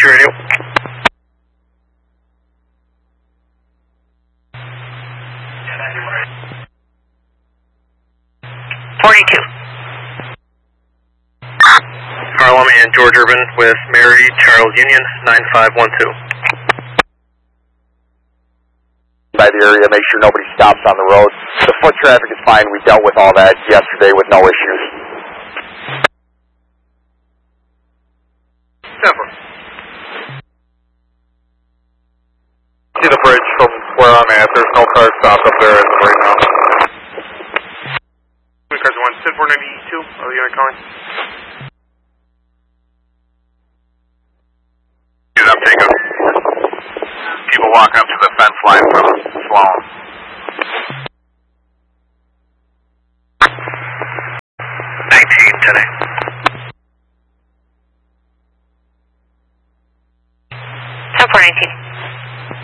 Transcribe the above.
Radio. 42. Harlem and George Urban with Mary Charles Union 9512. By the area, make sure nobody stops on the road. The foot traffic is fine. We dealt with all that yesterday with no issues. Never. See the bridge from where I'm at. There's no car stopped up there as of right now. Cars 1, 492, are the unit calling? Dude, I'm taking people walking up to the fence line from Sloan. Today. 10-4-19.